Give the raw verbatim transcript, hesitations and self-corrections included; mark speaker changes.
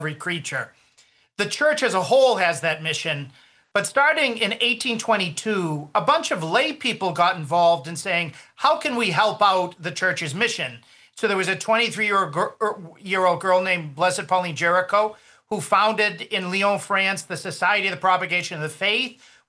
Speaker 1: every creature. The church as a whole has that mission, but starting in eighteen twenty-two, a bunch of lay people got involved in saying, how can we help out the church's mission? So there was a twenty-three-year-old girl named Blessed Pauline Jaricot who founded in Lyon, France, the Society of the Propagation of the Faith,